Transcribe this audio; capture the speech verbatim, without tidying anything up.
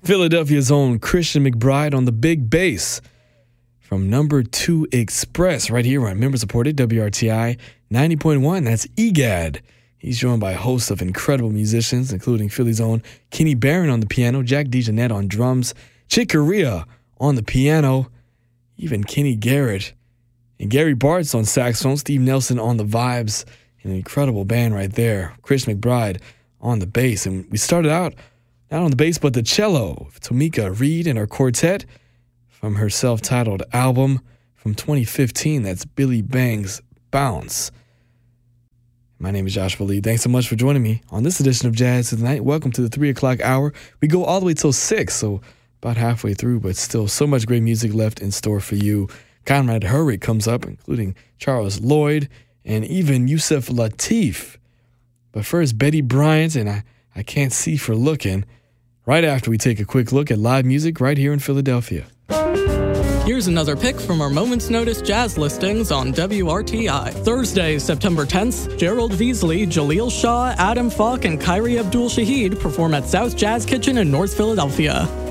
Philadelphia's own Christian McBride on the big bass from Number Two Express right here on member-supported W R T I ninety point one. That's EGAD. He's joined by a host of incredible musicians, including Philly's own Kenny Barron on the piano, Jack DeJohnette on drums, Chick Corea on the piano, even Kenny Garrett and Gary Bartz on saxophone, Steve Nelson on the vibes. An incredible band right there. Chris McBride on the bass. And we started out not on the bass, but the cello. Tomika Reed and her quartet from her self-titled album from twenty fifteen. That's Billy Bang's Bounce. My name is Joshua Lee. Thanks so much for joining me on this edition of Jazz Tonight. Welcome to the three o'clock hour. We go all the way till six, so about halfway through, but still so much great music left in store for you. Conrad Hurrick comes up, including Charles Lloyd and even Yusef Lateef. But first, Betty Bryant and I, I Can't See for Looking, right after we take a quick look at live music right here in Philadelphia. Here's another pick from our Moment's Notice jazz listings on W R T I. Thursday, September tenth, Gerald Veasley, Jaleel Shaw, Adam Falk, and Kyrie Abdul-Shahid perform at South Jazz Kitchen in North Philadelphia.